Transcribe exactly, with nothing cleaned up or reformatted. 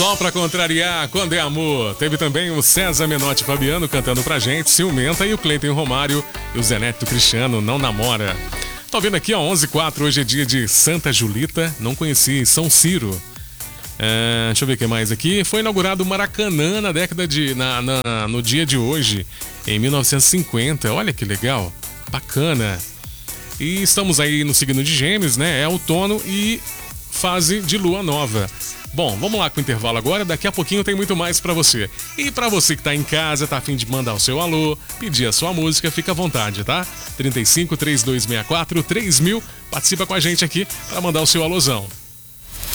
Só pra contrariar, quando é amor. Teve também o César Menotti Fabiano cantando pra gente, Ciumenta, e o Cleiton Romário e o Zé Neto Cristiano, Não Namora. Tô vendo aqui, ó, onze e quatro, hoje é dia de Santa Julita, não conheci, São Ciro. É, deixa eu ver o que mais aqui. Foi inaugurado o Maracanã na década de... Na, na, no dia de hoje, em mil novecentos e cinquenta. Olha que legal, bacana. E estamos aí no signo de Gêmeos, né? É outono e fase de lua nova. Bom, vamos lá com o intervalo agora, daqui a pouquinho tem muito mais pra você. E pra você que tá em casa, tá a fim de mandar o seu alô, pedir a sua música, fica à vontade, tá? trinta e cinco, trinta e dois sessenta e quatro, três mil, participa com a gente aqui pra mandar o seu alôzão.